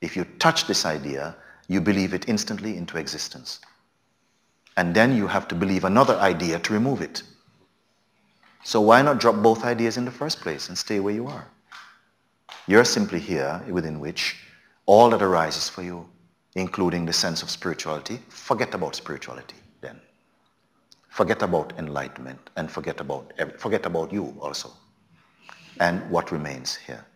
If you touch this idea, you believe it instantly into existence. And then you have to believe another idea to remove it. So why not drop both ideas in the first place and stay where you are? You're simply here within which all that arises for you, including the sense of spirituality, forget about spirituality then. Forget about enlightenment and forget about you also. And what remains here?